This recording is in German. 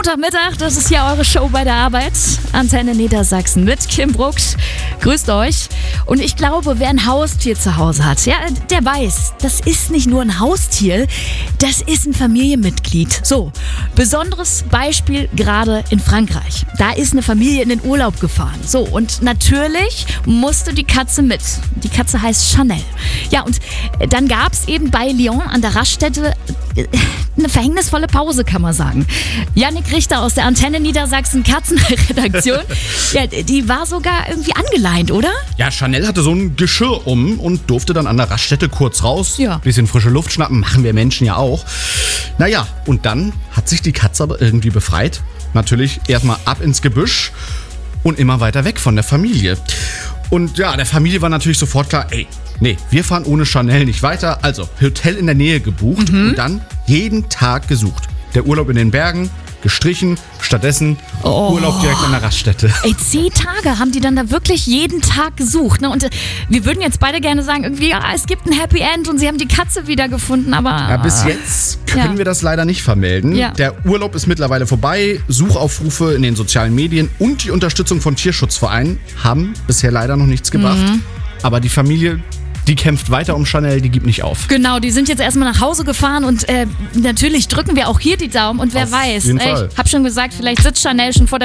Montagmittag, das ist ja eure Show bei der Arbeit. Antenne Niedersachsen mit Kim Brucks. Grüßt euch. Und ich glaube, wer ein Haustier zu Hause hat, ja, der weiß, das ist nicht nur ein Haustier, das ist ein Familienmitglied. So, besonderes Beispiel gerade in Frankreich. Da ist eine Familie in den Urlaub gefahren. So, und natürlich musste die Katze mit. Die Katze heißt Chanel. Ja, und dann gab es eben bei Lyon an der Raststätte eine verhängnisvolle Pause, kann man sagen. Jannik Richter aus der Antenne Niedersachsen Katzenredaktion, ja, die war sogar irgendwie angeleint, oder? Ja, Chanel hatte so ein Geschirr und durfte dann an der Raststätte kurz raus. Ja. Bisschen frische Luft schnappen, machen wir Menschen ja auch. Naja, und dann hat sich die Katze aber irgendwie befreit. Natürlich erstmal ab ins Gebüsch und immer weiter weg von der Familie. Und ja, der Familie war natürlich sofort klar, nee, wir fahren ohne Chanel nicht weiter. Also Hotel in der Nähe gebucht und dann jeden Tag gesucht. Der Urlaub in den Bergen, gestrichen, stattdessen Urlaub direkt an der Raststätte. 10 Tage haben die dann da wirklich jeden Tag gesucht. Ne? Und wir würden jetzt beide gerne sagen, irgendwie, ja, es gibt ein Happy End und sie haben die Katze wiedergefunden, aber... Ja, bis jetzt können wir das leider nicht vermelden. Ja. Der Urlaub ist mittlerweile vorbei. Suchaufrufe in den sozialen Medien und die Unterstützung von Tierschutzvereinen haben bisher leider noch nichts gebracht. Aber die Familie, die kämpft weiter um Chanel, die gibt nicht auf. Genau, die sind jetzt erstmal nach Hause gefahren und natürlich drücken wir auch hier die Daumen und wer Auf weiß, jeden Fall. ich habe schon gesagt, vielleicht sitzt Chanel schon vor der